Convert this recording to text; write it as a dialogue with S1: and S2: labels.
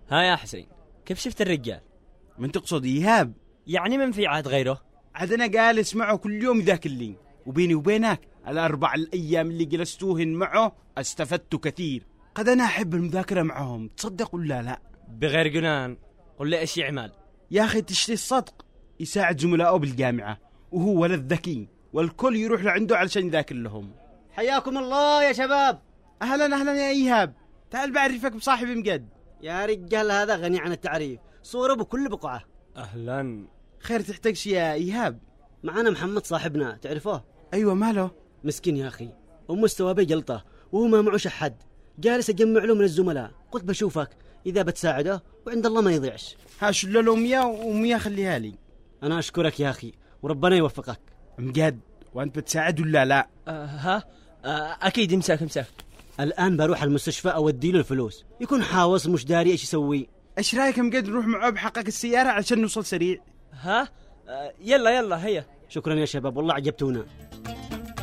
S1: ها يا حسين، كيف شفت الرجال؟
S2: من تقصد إيهاب؟
S1: يعني من في عاد غيره؟
S2: عاد أنا جالس معه كل يوم ذاك اللي، وبيني وبينك الأربع الأيام اللي جلستوهن معه استفدت كثير. قد أنا أحب المذاكرة معهم، تصدق ولا لا؟
S1: بغير جنان، قل لي إيش يعمل؟
S2: يا أخي تشتري الصدق، يساعد زملائه بالجامعة، وهو ولد ذكي والكل يروح لعنده علشان يذاكر لهم.
S3: حياكم الله يا شباب.
S2: أهلا أهلا يا إيهاب، تعال بعرفك بصاحبي مجد.
S3: يا رجال هذا غني عن التعريف، صوره بكل بقعة.
S1: أهلا.
S2: خير تحتاج شي يا إيهاب؟
S3: معنا محمد صاحبنا، تعرفه؟
S2: أيوة ماله؟
S3: مسكين يا أخي، ومستوى بجلطة وهو ما معوش أحد، جالس أجمع له من الزملاء. قلت بشوفك إذا بتساعده وعند الله ما يضيعش.
S2: ها شلوا له 100 و100 خليها لي.
S3: أنا أشكرك يا أخي وربنا يوفقك.
S2: مجد، وأنت بتساعد ولا لا؟
S1: أكيد. امسك.
S3: الآن بروح المستشفى أودي له الفلوس، يكون حاوص مش داري إيش يسوي.
S2: إيش رأيك مجد نروح معه بحقك السيارة علشان نوصل سريع؟
S1: يلا هيا.
S3: شكرا يا شباب، والله عجبتونا.